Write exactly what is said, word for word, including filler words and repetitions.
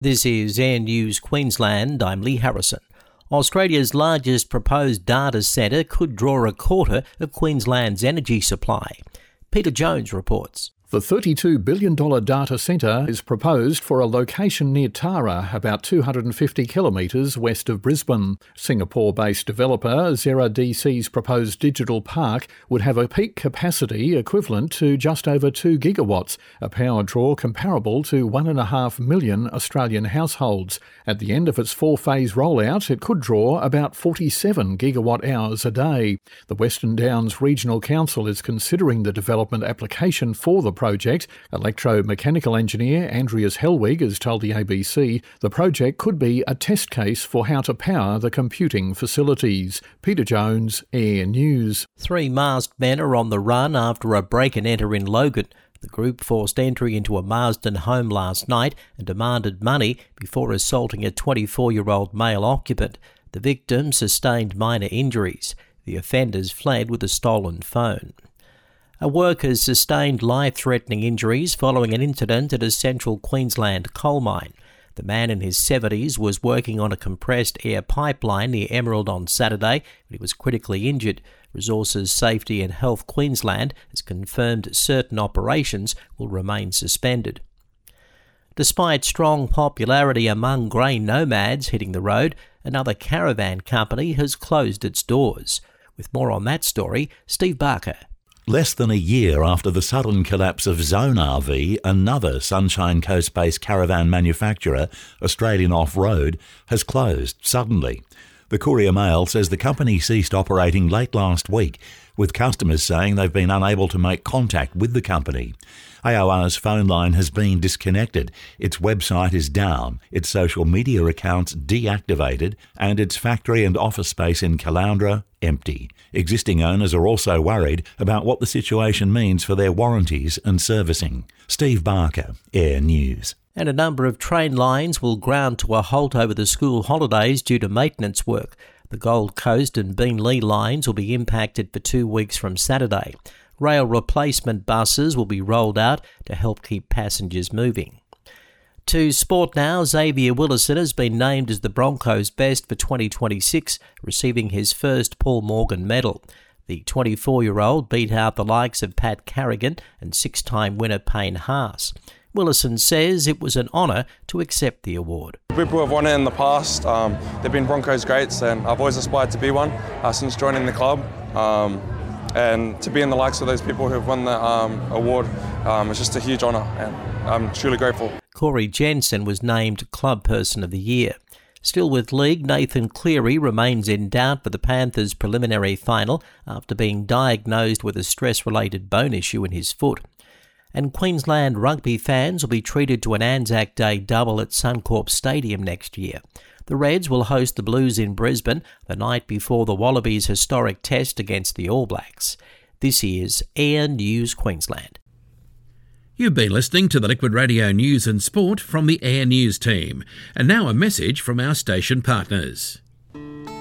This is Air News Queensland. I'm Lee Harrison. Australia's largest proposed data centre could draw a quarter of Queensland's energy supply. Peter Jones reports. The thirty-two billion dollars data centre is proposed for a location near Tara, about two hundred fifty kilometres west of Brisbane. Singapore-based developer Xera D C's proposed digital park would have a peak capacity equivalent to just over two gigawatts, a power draw comparable to one point five million Australian households. At the end of its four-phase rollout, it could draw about forty-seven gigawatt hours a day. The Western Downs Regional Council is considering the development application for the project. Electromechanical engineer Andreas Hellwig has told the A B C the project could be a test case for how to power the computing facilities. Peter Jones, Air News. Three masked men are on the run after a break-and-enter in Logan. The group forced entry into a Marsden home last night and demanded money before assaulting a twenty-four-year-old male occupant. The victim sustained minor injuries. The offenders fled with a stolen phone. A worker sustained life-threatening injuries following an incident at a central Queensland coal mine. The man in his seventies was working on a compressed air pipeline near Emerald on Saturday, but he was critically injured. Resources Safety and Health Queensland has confirmed certain operations will remain suspended. Despite strong popularity among grain nomads hitting the road, another caravan company has closed its doors. With more on that story, Steve Barker. Less than a year after the sudden collapse of Zone R V, another Sunshine Coast-based caravan manufacturer, Australian Off-Road, has closed suddenly. The Courier Mail says the company ceased operating late last week, with customers saying they've been unable to make contact with the company. A O R's phone line has been disconnected, its website is down, its social media accounts deactivated, and its factory and office space in Caloundra empty. Existing owners are also worried about what the situation means for their warranties and servicing. Steve Barker, Air News. And a number of train lines will ground to a halt over the school holidays due to maintenance work. The Gold Coast and Beenleigh lines will be impacted for two weeks from Saturday. Rail replacement buses will be rolled out to help keep passengers moving. To sport now, Xavier Willison has been named as the Broncos' best for twenty twenty-six, receiving his first Paul Morgan medal. The twenty-four-year-old beat out the likes of Pat Carrigan and six-time winner Payne Haas. Willison says it was an honour to accept the award. People have won it in the past. Um, they've been Broncos greats, and I've always aspired to be one uh, since joining the club. Um, and to be in the likes of those people who have won the um, award um, is just a huge honour, and I'm truly grateful. Corey Jensen was named Club Person of the Year. Still with league, Nathan Cleary remains in doubt for the Panthers' preliminary final after being diagnosed with a stress-related bone issue in his foot. And Queensland rugby fans will be treated to an Anzac Day double at Suncorp Stadium next year. The Reds will host the Blues in Brisbane the night before the Wallabies' historic test against the All Blacks. This is Air News Queensland. You've been listening to the Liquid Radio News and Sport from the Air News team. And now a message from our station partners.